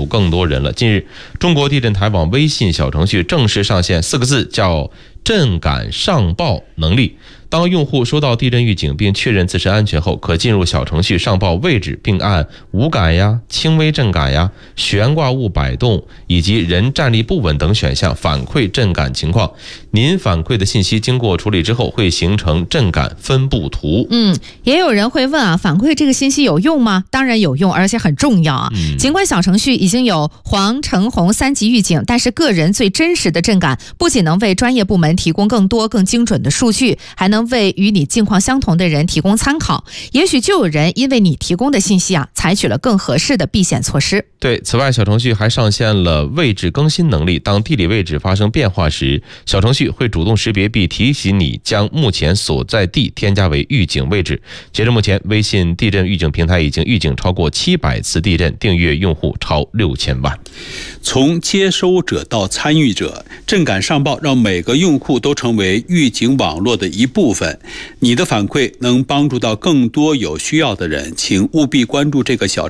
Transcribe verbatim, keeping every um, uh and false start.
更多人了。近日，中国地震台网微信小程序正式上线四个字，叫震感上报能力。当用户收到地震预警并确认自身安全后，可进入小程序上报位置，并按无感呀、轻微震感呀、悬挂物摆动以及人站立不稳等选项反馈震感情况。您反馈的信息经过处理之后，会形成震感分布图。 嗯，也有人会问啊，反馈这个信息有用吗？当然有用，而且很重要啊。嗯、尽管小程序已经有黄、橙、红三级预警，但是个人最真实的震感不仅能为专业部门提供更多更精准的数据，还能为与你境况相同的人提供参考。也许就有人因为你提供的信息啊，采取了更合适的避险措施。 对，此外，小程序还上线了位置更新能力。当地理位置发生变化时，小程序会主动识别并提醒你将目前所在地添加为预警位置。截至目前，微信地震预警平台已经预警超过七百次地震，订阅用户超六千万。 从接收者到参与者，震感上报让每个用户都成为预警网络的一部分。你的反馈能帮助到更多有需要的人，请务必关注这个小